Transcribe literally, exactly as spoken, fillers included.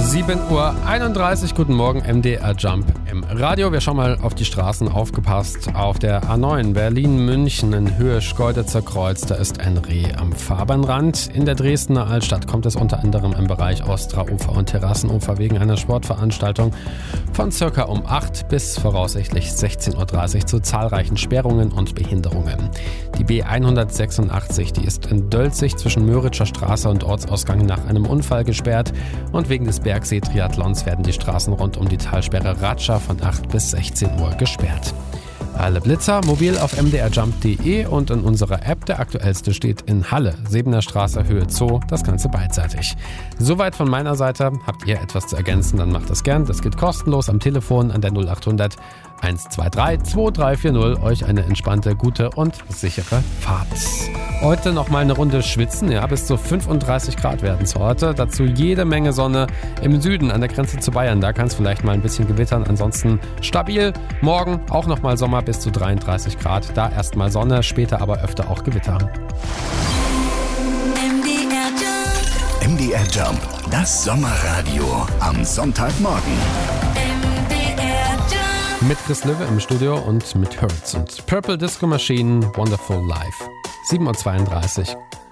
sieben Uhr einunddreißig, guten Morgen, M D R Jump im Radio. Wir schauen mal auf die Straßen, aufgepasst. Auf der A neun Berlin-München in Höhe Schkeuditzer Kreuz, da ist ein Reh am Fahrbahnrand. In der Dresdner Altstadt kommt es unter anderem im Bereich Ostraufer und Terrassenufer wegen einer Sportveranstaltung von circa um acht bis voraussichtlich sechzehn Uhr dreißig zu zahlreichen Sperrungen und Behinderungen. Die B hundertsechsundachtzig, die ist in Dölzig zwischen Möritscher Straße und Ortsausgang nach einem Unfall gesperrt und wegen des Bergsee-Triathlons werden die Straßen rund um die Talsperre Ratscha von acht bis sechzehn Uhr gesperrt. Alle Blitzer mobil auf m d r jump punkt d e und in unserer App. Der aktuellste steht in Halle, Sebener Straße, Höhe Zoo, das Ganze beidseitig. Soweit von meiner Seite. Habt ihr etwas zu ergänzen, dann macht das gern. Das geht kostenlos am Telefon an der null achthundert eins zwei drei zwei drei vier null. Euch eine entspannte, gute und sichere Fahrt. Heute noch mal eine Runde schwitzen. Ja, bis zu fünfunddreißig Grad werden es heute. Dazu jede Menge Sonne im Süden an der Grenze zu Bayern. Da kann es vielleicht mal ein bisschen gewittern. Ansonsten stabil. Morgen auch noch mal Sommer bis zu dreiunddreißig Grad. Da erstmal Sonne, später aber öfter auch Gewitter. M D R Jump. M D R Jump, das Sommerradio am Sonntagmorgen. M D R Jump. Mit Chris Löwe im Studio und mit Hurts und Purple Disco Machine, Wonderful Life. sieben Uhr zweiunddreißig.